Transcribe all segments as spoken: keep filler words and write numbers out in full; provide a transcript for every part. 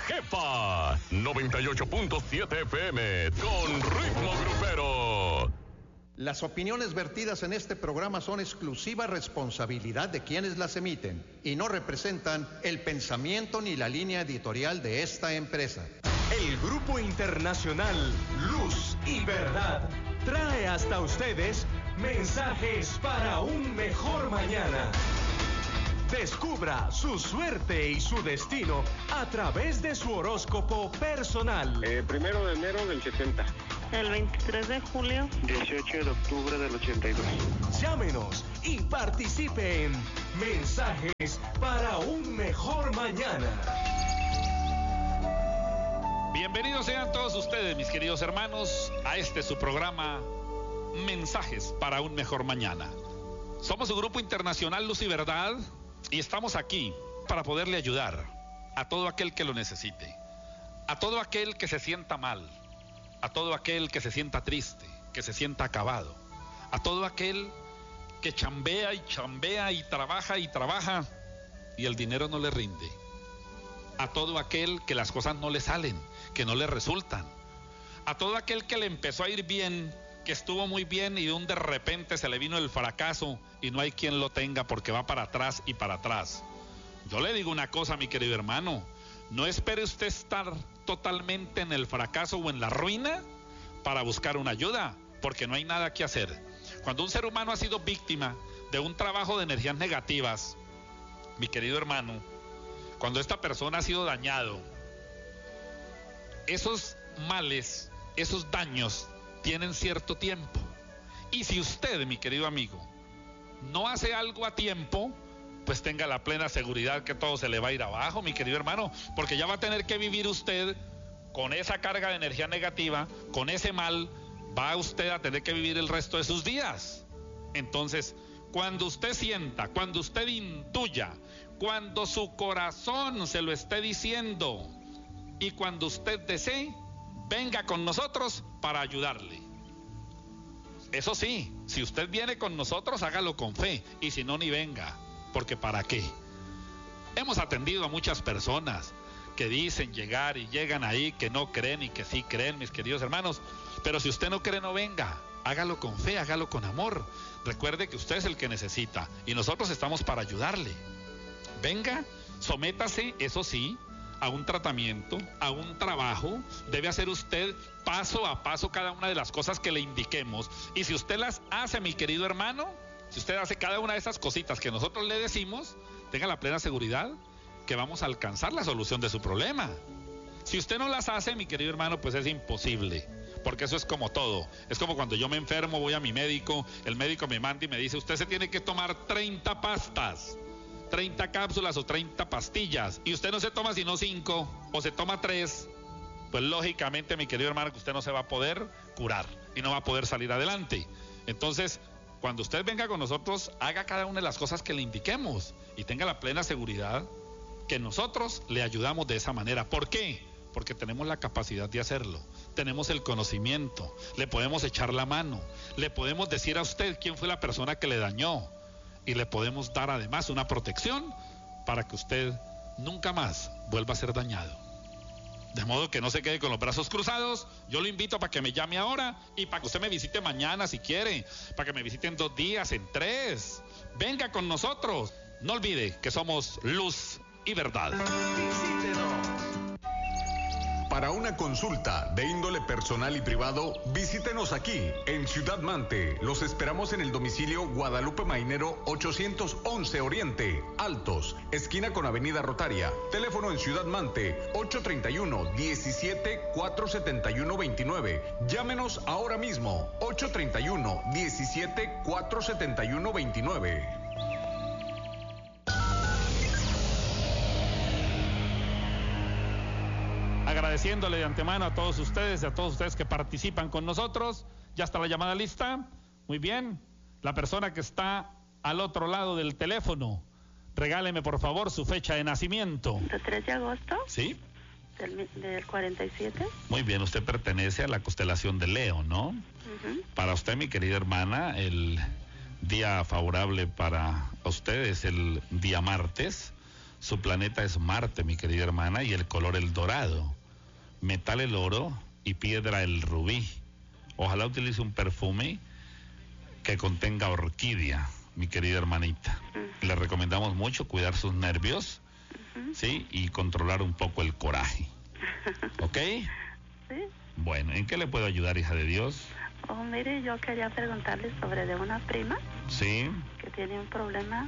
jefa. noventa y ocho punto siete F M con ritmo grupero. Las opiniones vertidas en este programa son exclusiva responsabilidad de quienes las emiten y no representan el pensamiento ni la línea editorial de esta empresa. El Grupo Internacional Luz y Verdad trae hasta ustedes mensajes para un mejor mañana. Descubra su suerte y su destino a través de su horóscopo personal. Eh, primero de enero del setenta. El veintitrés de julio. dieciocho de octubre del ochenta y dos. Llámenos y participe en Mensajes para un Mejor Mañana. Bienvenidos sean todos ustedes, mis queridos hermanos, a este su programa Mensajes para un Mejor Mañana. Somos su Grupo Internacional Luz y Verdad y estamos aquí para poderle ayudar a todo aquel que lo necesite, a todo aquel que se sienta mal, a todo aquel que se sienta triste, que se sienta acabado, a todo aquel que chambea y chambea y trabaja y trabaja y el dinero no le rinde, a todo aquel que las cosas no le salen, que no le resultan, a todo aquel que le empezó a ir bien, que estuvo muy bien y de un de repente se le vino el fracaso y no hay quien lo tenga porque va para atrás y para atrás. Yo le digo una cosa, mi querido hermano, no espere usted estar totalmente en el fracaso o en la ruina para buscar una ayuda, porque no hay nada que hacer. Cuando un ser humano ha sido víctima de un trabajo de energías negativas, mi querido hermano, cuando esta persona ha sido dañado, esos males, esos daños tienen cierto tiempo. Y si usted, mi querido amigo, no hace algo a tiempo, pues tenga la plena seguridad que todo se le va a ir abajo, mi querido hermano, porque ya va a tener que vivir usted con esa carga de energía negativa, con ese mal, va usted a tener que vivir el resto de sus días. Entonces, cuando usted sienta, cuando usted intuya, cuando su corazón se lo esté diciendo y cuando usted desee, venga con nosotros para ayudarle. Eso sí, si usted viene con nosotros, hágalo con fe, y si no, ni venga, porque ¿para qué? Hemos atendido a muchas personas que dicen llegar y llegan ahí, que no creen y que sí creen, mis queridos hermanos, pero si usted no cree, no venga, hágalo con fe, hágalo con amor. Recuerde que usted es el que necesita y nosotros estamos para ayudarle. Venga, sométase, eso sí, a un tratamiento, a un trabajo. Debe hacer usted paso a paso cada una de las cosas que le indiquemos, y si usted las hace, mi querido hermano, si usted hace cada una de esas cositas que nosotros le decimos, tenga la plena seguridad que vamos a alcanzar la solución de su problema. Si usted no las hace, mi querido hermano, pues es imposible, porque eso es como todo. Es como cuando yo me enfermo, voy a mi médico, el médico me manda y me dice, usted se tiene que tomar treinta pastas, treinta cápsulas o treinta pastillas, y usted no se toma sino cinco, o se toma tres, pues lógicamente, mi querido hermano, que usted no se va a poder curar y no va a poder salir adelante. Entonces, cuando usted venga con nosotros, haga cada una de las cosas que le indiquemos y tenga la plena seguridad que nosotros le ayudamos de esa manera. ¿Por qué? Porque tenemos la capacidad de hacerlo, tenemos el conocimiento, le podemos echar la mano, le podemos decir a usted quién fue la persona que le dañó y le podemos dar además una protección para que usted nunca más vuelva a ser dañado. De modo que no se quede con los brazos cruzados. Yo lo invito para que me llame ahora y para que usted me visite mañana si quiere, para que me visite en dos días, en tres. Venga con nosotros. No olvide que somos Luz y Verdad. Visítenos. Para una consulta de índole personal y privado, visítenos aquí, en Ciudad Mante. Los esperamos en el domicilio Guadalupe Mainero ochocientos once Oriente, Altos, esquina con Avenida Rotaria. Teléfono en Ciudad Mante, ocho treinta y uno, diecisiete, cuatrocientos setenta y uno, veintinueve. Llámenos ahora mismo, ocho treinta y uno, diecisiete, cuatrocientos setenta y uno, veintinueve. Agradeciéndole de antemano a todos ustedes, a todos ustedes que participan con nosotros. Ya está la llamada lista. Muy bien. La persona que está al otro lado del teléfono, regáleme por favor su fecha de nacimiento. ¿El tres de agosto? Sí. Del, del cuarenta y siete. Muy bien, usted pertenece a la constelación de Leo, ¿no? Uh-huh. Para usted, mi querida hermana, el día favorable para usted es el día martes. Su planeta es Marte, mi querida hermana, y el color el dorado. Metal el oro y piedra el rubí. Ojalá utilice un perfume que contenga orquídea, mi querida hermanita. Uh-huh. Le recomendamos mucho cuidar sus nervios, uh-huh. ¿sí? Y controlar un poco el coraje. ¿Ok? Sí. Bueno, ¿en qué le puedo ayudar, hija de Dios? Oh, mire, yo quería preguntarle sobre de una prima. Sí. Que tiene un problema,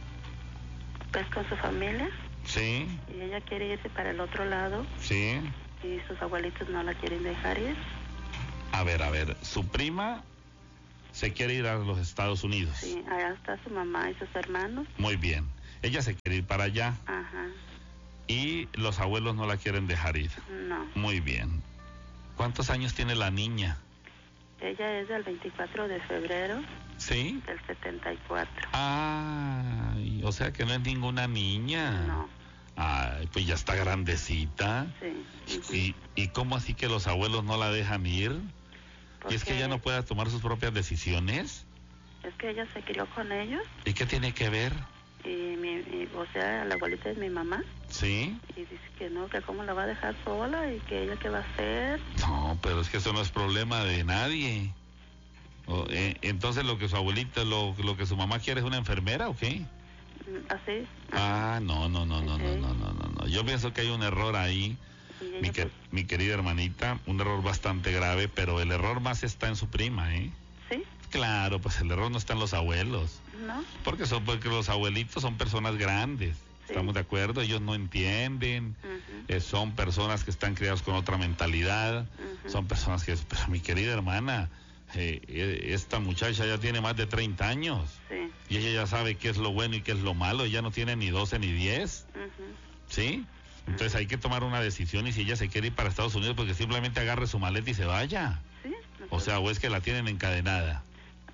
pues, con su familia. Sí. Y ella quiere irse para el otro lado. Sí. Y sus abuelitos no la quieren dejar ir. A ver, a ver, su prima se quiere ir a los Estados Unidos. Sí, allá está su mamá y sus hermanos. Muy bien. Ella se quiere ir para allá. Ajá. Y los abuelos no la quieren dejar ir. No. Muy bien. ¿Cuántos años tiene la niña? Ella es del veinticuatro de febrero. ¿Sí? Del setenta y cuatro. Ah, o sea que no es ninguna niña. No. Ay, pues ya está grandecita. Sí. Uh-huh. ¿Y, ¿Y cómo así que los abuelos no la dejan ir? ¿Y es que ella no pueda tomar sus propias decisiones? Es que ella se crió con ellos. ¿Y qué tiene que ver? Y, mi, y o sea, la abuelita es mi mamá. Sí. Y dice que no, que cómo la va a dejar sola y que ella qué va a hacer. No, pero es que eso no es problema de nadie. O, eh, entonces lo que su abuelita, lo, lo que su mamá quiere es una enfermera, ¿o qué? ¿Así? Ah, no, no, no, no, okay. no, no, no, no, no. Yo pienso que hay un error ahí, mi, que, pues... mi querida hermanita, un error bastante grave, pero el error más está en su prima, ¿eh? Sí. Claro, pues el error no está en los abuelos. No. Porque son, porque los abuelitos son personas grandes. Sí. ¿Estamos de acuerdo? Ellos no entienden. Uh-huh. eh, son personas que están criados con otra mentalidad. Uh-huh. Son personas que, pero mi querida hermana, eh, esta muchacha ya tiene más de treinta años. Sí. Y ella ya sabe qué es lo bueno y qué es lo malo. Ella no tiene ni doce ni diez. Uh-huh. ¿Sí? Entonces uh-huh. hay que tomar una decisión, y si ella se quiere ir para Estados Unidos, porque simplemente agarre su maleta y se vaya. Sí. O sea, o es que la tienen encadenada.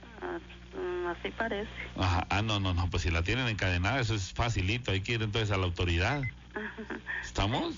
Uh, así parece. Ajá. Ah, no, no, no, pues si la tienen encadenada, eso es facilito, hay que ir entonces a la autoridad. ¿Estamos?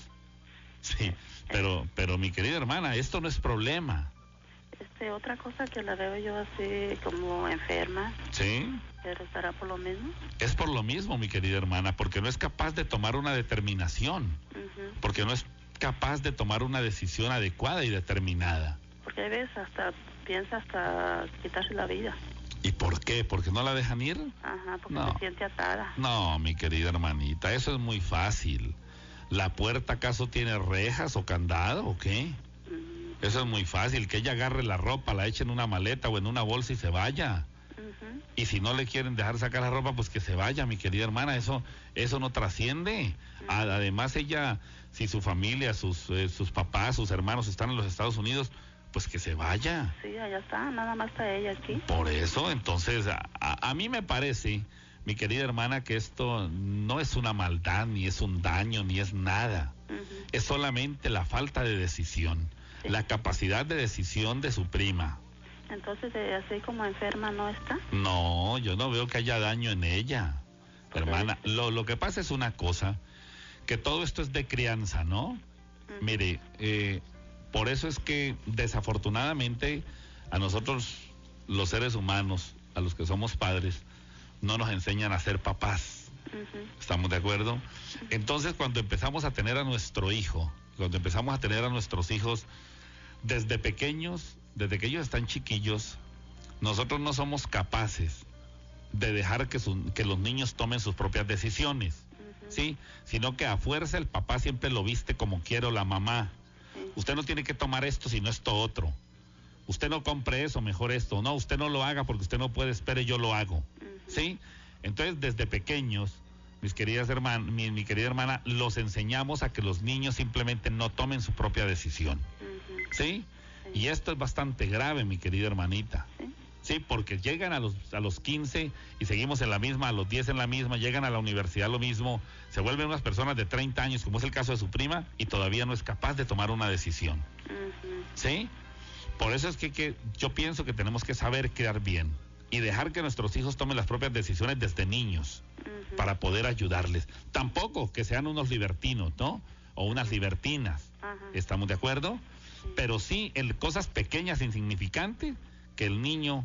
Sí, pero, pero mi querida hermana, esto no es problema. Este, otra cosa que la veo yo así como enferma. Sí. ¿Pero estará por lo mismo? Es por lo mismo, mi querida hermana, porque no es capaz de tomar una determinación, uh-huh. porque no es capaz de tomar una decisión adecuada y determinada. Porque a veces hasta piensa hasta quitarse la vida. ¿Y por qué? ¿Porque no la dejan ir? Ajá, porque no. se siente atada. No, mi querida hermanita, eso es muy fácil. ¿La puerta acaso tiene rejas o candado o qué? Uh-huh. Eso es muy fácil, que ella agarre la ropa, la eche en una maleta o en una bolsa y se vaya. Uh-huh. Y si no le quieren dejar sacar la ropa, pues que se vaya, mi querida hermana, eso eso no trasciende. Uh-huh. Además, ella, si su familia, sus, eh, sus papás, sus hermanos están en los Estados Unidos, pues que se vaya. Sí, allá está, nada más está ella aquí. Por eso, entonces, a, a, a mí me parece, mi querida hermana, que esto no es una maldad, ni es un daño, ni es nada. Uh-huh. Es solamente la falta de decisión, sí. La capacidad de decisión de su prima. Entonces, así como enferma, ¿no está? No, yo no veo que haya daño en ella, okay. Hermana. Lo, lo que pasa es una cosa, que todo esto es de crianza, ¿no? Uh-huh. Mire, eh... por eso es que desafortunadamente a nosotros los seres humanos, a los que somos padres, no nos enseñan a ser papás. Uh-huh. ¿Estamos de acuerdo? Uh-huh. Entonces cuando empezamos a tener a nuestro hijo, cuando empezamos a tener a nuestros hijos desde pequeños, desde que ellos están chiquillos, nosotros no somos capaces de dejar que, su, que los niños tomen sus propias decisiones, uh-huh. ¿sí? Sino que a fuerza el papá siempre lo viste como quiere, o la mamá. Usted no tiene que tomar esto, sino esto otro. Usted no compre eso, mejor esto. No, usted no lo haga porque usted no puede, espere, yo lo hago. Uh-huh. ¿Sí? Entonces, desde pequeños, mis queridas hermanas, mi, mi querida hermana, los enseñamos a que los niños simplemente no tomen su propia decisión. Uh-huh. ¿Sí? Sí. Y esto es bastante grave, mi querida hermanita. Sí. Sí, porque llegan a los, a los quince y seguimos en la misma, a los diez en la misma, llegan a la universidad lo mismo, se vuelven unas personas de treinta años, como es el caso de su prima, y todavía no es capaz de tomar una decisión. Uh-huh. ¿Sí? Por eso es que, que yo pienso que tenemos que saber criar bien y dejar que nuestros hijos tomen las propias decisiones desde niños, uh-huh. para poder ayudarles. Tampoco que sean unos libertinos, ¿no? O unas libertinas. Uh-huh. ¿Estamos de acuerdo? Sí. Pero sí en cosas pequeñas, insignificantes, que el niño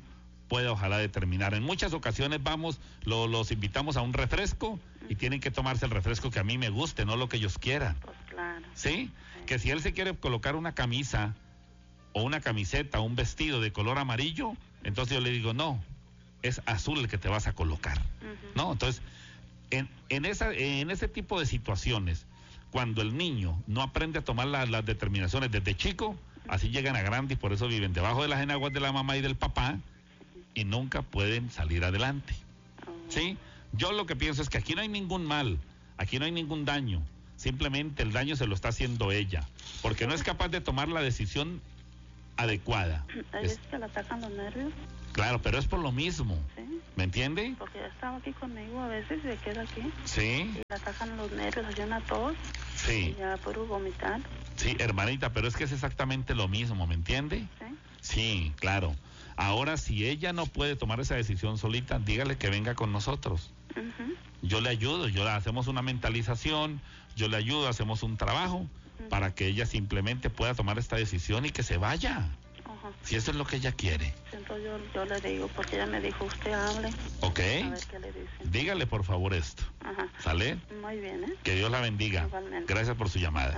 pueda ojalá determinar. En muchas ocasiones vamos, lo, los invitamos a un refresco y tienen que tomarse el refresco que a mí me guste, no lo que ellos quieran. Pues claro. ¿Sí? Sí. Que si él se quiere colocar una camisa o una camiseta o un vestido de color amarillo, entonces yo le digo, no, es azul el que te vas a colocar. Uh-huh. ¿No? Entonces, en, en, esa, en ese tipo de situaciones, cuando el niño no aprende a tomar la, las determinaciones desde chico, así llegan a grande y por eso viven debajo de las enaguas de la mamá y del papá y nunca pueden salir adelante. ¿Sí? Yo lo que pienso es que aquí no hay ningún mal, aquí no hay ningún daño, simplemente el daño se lo está haciendo ella, porque no es capaz de tomar la decisión adecuada. Hay veces que le atacan los nervios. Claro, pero es por lo mismo. Sí. ¿Me entiende? Porque ya estaba aquí conmigo a veces y se queda aquí. Sí. Y le atacan los nervios, hace una tos. Sí. Y ya por vomitar. Sí, hermanita, pero es que es exactamente lo mismo, ¿me entiende? Sí. Sí, claro. Ahora, si ella no puede tomar esa decisión solita, dígale que venga con nosotros. Uh-huh. Yo le ayudo, yo le hacemos una mentalización, yo le ayudo, hacemos un trabajo uh-huh. para que ella simplemente pueda tomar esta decisión y que se vaya. Uh-huh. Si eso es lo que ella quiere. Entonces yo, yo le digo, porque ella me dijo, usted hable. Ok. A ver qué le dice. Dígale por favor esto. Ajá. ¿Sale? Muy bien, ¿eh? Que Dios la bendiga. Igualmente. Gracias por su llamada.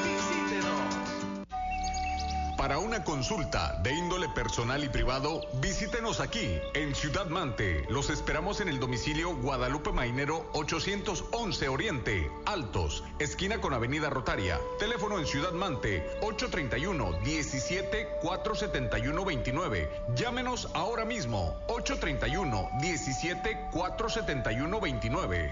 Para una consulta de índole personal y privado, visítenos aquí en Ciudad Mante. Los esperamos en el domicilio Guadalupe Mainero ochocientos once Oriente, Altos, esquina con Avenida Rotaria. Teléfono en Ciudad Mante ocho treinta y uno, diecisiete, cuatrocientos setenta y uno, veintinueve. Llámenos ahora mismo ocho treinta y uno, diecisiete, cuatrocientos setenta y uno, veintinueve.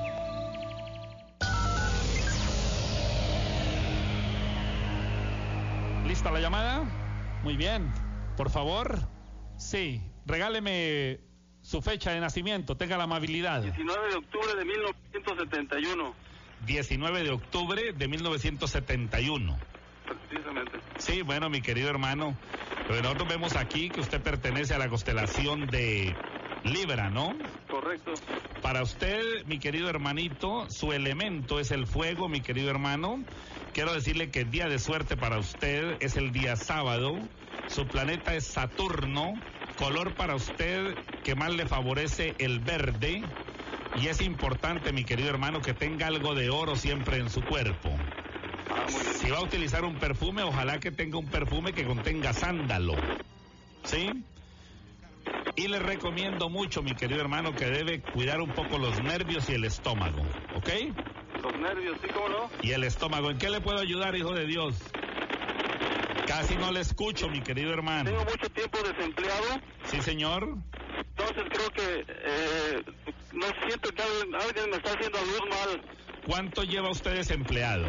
¿Lista la llamada? Muy bien. Por favor. Sí. Regáleme su fecha de nacimiento. Tenga la amabilidad. diecinueve de octubre de mil novecientos setenta y uno. diecinueve de octubre de mil novecientos setenta y uno. Precisamente. Sí, bueno, mi querido hermano. Pero nosotros vemos aquí que usted pertenece a la constelación de Libra, ¿no? Correcto. Para usted, mi querido hermanito, su elemento es el fuego, mi querido hermano. Quiero decirle que el día de suerte para usted es el día sábado. Su planeta es Saturno. Color para usted que más le favorece el verde. Y es importante, mi querido hermano, que tenga algo de oro siempre en su cuerpo. Ah, muy bien. Si va a utilizar un perfume, ojalá que tenga un perfume que contenga sándalo. ¿Sí? Y le recomiendo mucho, mi querido hermano, que debe cuidar un poco los nervios y el estómago. ¿Ok? Los nervios, sí, ¿cómo no? Y el estómago. ¿En qué le puedo ayudar, hijo de Dios? Casi no le escucho, mi querido hermano. Tengo mucho tiempo desempleado. Sí, señor. Entonces creo que eh, no siento que alguien, alguien me está haciendo algo mal. ¿Cuánto lleva usted desempleado?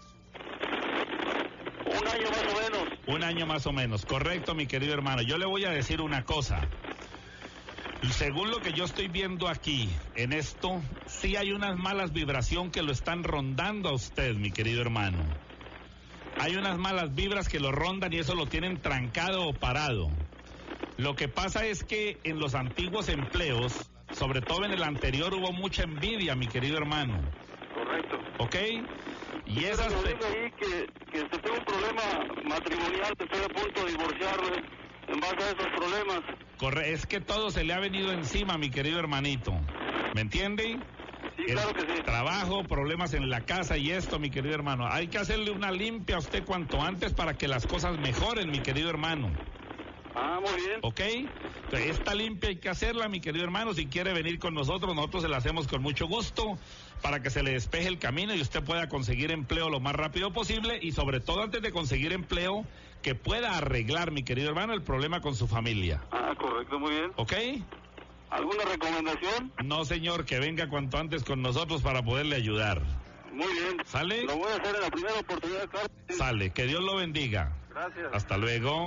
Un año más o menos. Un año más o menos. Correcto, mi querido hermano. Yo le voy a decir una cosa. Según lo que yo estoy viendo aquí, en esto, sí hay unas malas vibraciones que lo están rondando a usted, mi querido hermano. Hay unas malas vibras que lo rondan y eso lo tienen trancado o parado. Lo que pasa es que en los antiguos empleos, sobre todo en el anterior, hubo mucha envidia, mi querido hermano. Correcto. ¿Ok? Y esas... Pero digo ahí que, que este, tengo un problema matrimonial, que estoy a punto de divorciarme en base a esos problemas. Corre, es que todo se le ha venido encima, mi querido hermanito. ¿Me entiende? Sí, El claro que sí. Trabajo, problemas en la casa y esto, mi querido hermano. Hay que hacerle una limpia a usted cuanto antes para que las cosas mejoren, mi querido hermano. Ah, muy bien. ¿Ok? Entonces, esta limpia hay que hacerla, mi querido hermano. Si quiere venir con nosotros, nosotros se la hacemos con mucho gusto para que se le despeje el camino y usted pueda conseguir empleo lo más rápido posible y sobre todo antes de conseguir empleo, que pueda arreglar, mi querido hermano, el problema con su familia. Ah, correcto, muy bien. ¿Ok? ¿Alguna recomendación? No, señor, que venga cuanto antes con nosotros para poderle ayudar. Muy bien. ¿Sale? Lo voy a hacer en la primera oportunidad, claro. Sale, que Dios lo bendiga. Gracias. Hasta luego.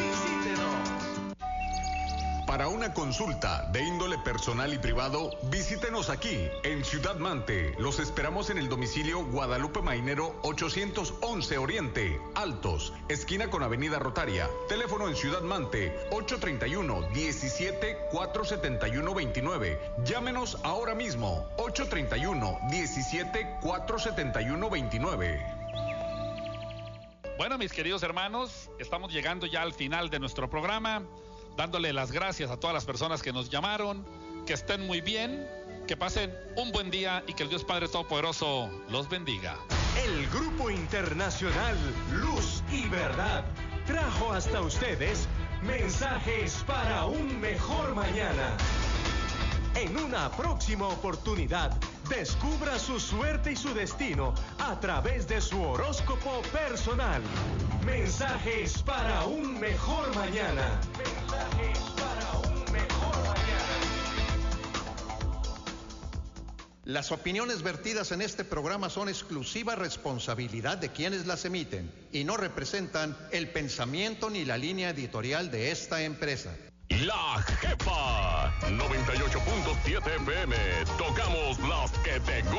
Para una consulta de índole personal y privado, visítenos aquí en Ciudad Mante. Los esperamos en el domicilio Guadalupe Mainero ochocientos once Oriente, Altos, esquina con Avenida Rotaria. Teléfono en Ciudad Mante ocho treinta y uno, diecisiete, cuatrocientos setenta y uno, veintinueve. Llámenos ahora mismo ocho treinta y uno, diecisiete, cuatrocientos setenta y uno, veintinueve. Bueno, mis queridos hermanos, estamos llegando ya al final de nuestro programa. dándole las gracias a todas las personas que nos llamaron, que estén muy bien, que pasen un buen día y que el Dios Padre Todopoderoso los bendiga. El Grupo Internacional Luz y Verdad trajo hasta ustedes mensajes para un mejor mañana. En una próxima oportunidad, descubra su suerte y su destino a través de su horóscopo personal. Mensajes para un mejor mañana. Mensajes para un mejor mañana. Las opiniones vertidas en este programa son exclusiva responsabilidad de quienes las emiten y no representan el pensamiento ni la línea editorial de esta empresa. La Jefa noventa y ocho punto siete F M. Tocamos las que te gustan.